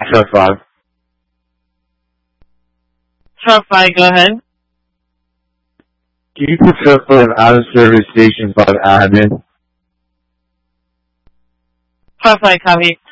Truck 5. Truck 5, go ahead. Can you put Truck 5 out of service station 5 admin? Truck 5, copy.